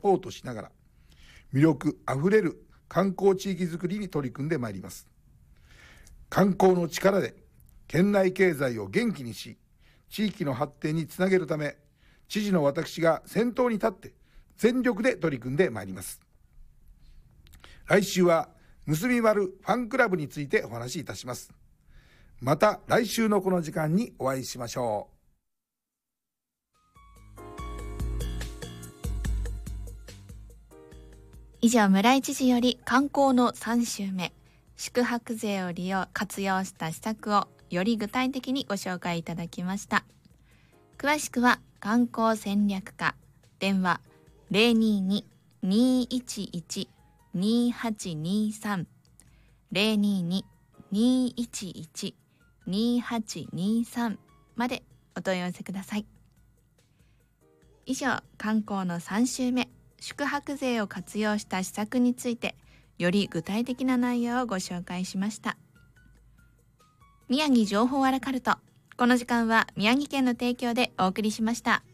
ポートしながら、魅力あふれる観光地域づくりに取り組んでまいります。観光の力で県内経済を元気にし、地域の発展につなげるため、知事の私が先頭に立って全力で取り組んでまいります。来週は結び丸ファンクラブについてお話しいたします。また来週のこの時間にお会いしましょう。 以上、村井知事より観光の3週目、宿泊税を活用した施策をより具体的にご紹介いただきました。詳しくは観光戦略課、電話 022-211-2823 022-211-2823 までお問い合わせください。以上、観光の3週目、宿泊税を活用した施策についてより具体的な内容をご紹介しました。宮城情報アラカルト、この時間は宮城県の提供でお送りしました。